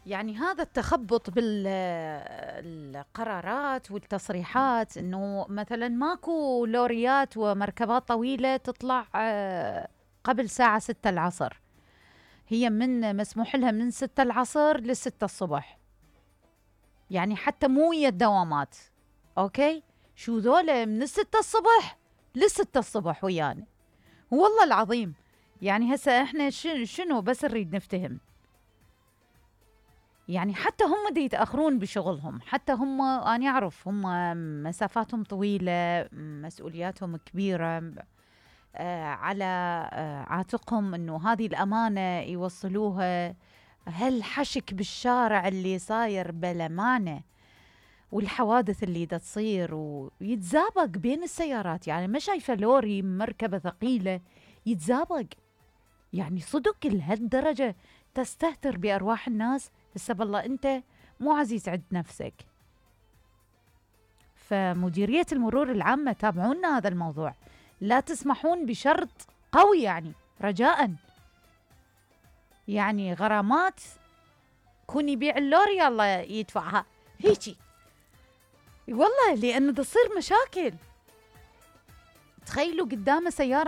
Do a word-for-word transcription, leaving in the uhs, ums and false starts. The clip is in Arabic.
يعني هذا التخبط بالقرارات والتصريحات، انه مثلا ماكو لوريات ومركبات طويلة تطلع آه، قبل ساعة ستة العصر. هي من مسموح لها من ستة العصر لستة الصبح، يعني حتى مو ويا الدوامات. اوكي، شو ذولا من الستة الصبح للستة الصبح ويانا؟ والله العظيم. يعني هسه احنا شنو شنو بس نريد نفتهم. يعني حتى هم دي يتأخرون بشغلهم، حتى هم أنا أعرف هم مسافاتهم طويلة، مسؤولياتهم كبيرة، آه على آه عاتقهم أنه هذه الأمانة يوصلوها. هل حشك بالشارع اللي صاير بلمانة، والحوادث اللي دا تصير ويتزابق بين السيارات، يعني ما شايفة لوري مركبة ثقيلة يتزابق. يعني صدق لهالدرجة تستهتر بأرواح الناس؟ حسب الله أنت مو عزيز عند نفسك. فمديرية المرور العامة تابعونا هذا الموضوع، لا تسمحون بشرط قوي، يعني رجاء. يعني غرامات، كون يبيع اللوري الله يدفعها هيجي، والله لأنه تصير مشاكل. تخيلوا قدامه سيارة